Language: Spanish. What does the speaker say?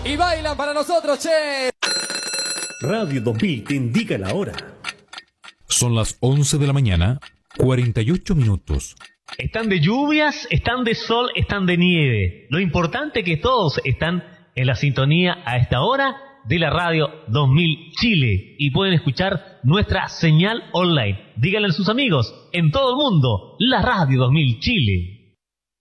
Y bailan para nosotros, che. Radio 2000 te indica la hora. Son las 11 de la mañana, 48 minutos. Están de lluvias, están de sol, están de nieve. Lo importante es que todos están en la sintonía a esta hora de la Radio 2000 Chile y pueden escuchar nuestra señal online. Díganle a sus amigos en todo el mundo, la Radio 2000 Chile.